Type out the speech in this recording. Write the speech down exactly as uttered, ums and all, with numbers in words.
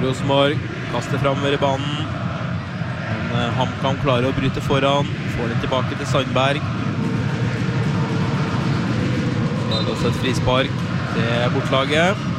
Rosenborg kaster fremover i banen. Men HamKam klarer å bryte foran. Får den tilbake til Sandberg. Så er det også et frispark til bortlaget.